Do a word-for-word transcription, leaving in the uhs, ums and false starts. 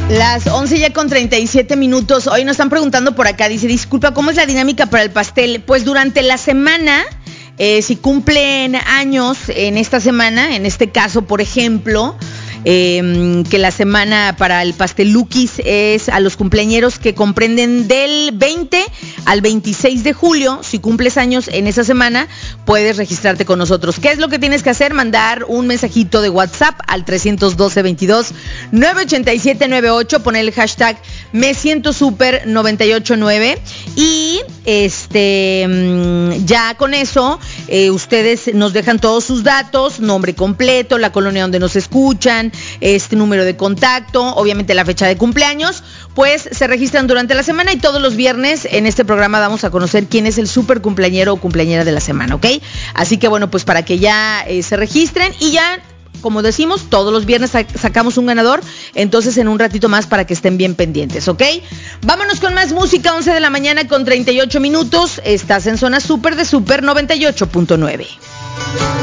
Las once ya con treinta y siete minutos. Hoy nos están preguntando por acá, dice, disculpa, ¿cómo es la dinámica para el pastel? Pues durante la semana, eh, si cumplen años en esta semana, en este caso, por ejemplo, eh, que la semana para el pasteluquis es a los cumpleañeros que comprenden del veinte al veintiséis de julio. Si cumples años en esa semana, puedes registrarte con nosotros. ¿Qué es lo que tienes que hacer? Mandar un mensajito de WhatsApp al trescientos doce, veintidós, nueve ochenta y siete noventa y ocho, poner el hashtag me siento super noventa y ocho nueve y este ya con eso eh, ustedes nos dejan todos sus datos, nombre completo, la colonia donde nos escuchan, este número de contacto, obviamente la fecha de cumpleaños, pues se registran durante la semana y todos los viernes en este programa damos a conocer quién es el super cumpleañero o cumpleañera de la semana, ¿ok? Así que bueno, pues para que ya eh, se registren y ya, como decimos, todos los viernes sacamos un ganador, entonces en un ratito más para que estén bien pendientes, ¿ok? Vámonos con más música, once de la mañana con treinta y ocho minutos, estás en Zona Super de Super noventa y ocho punto nueve.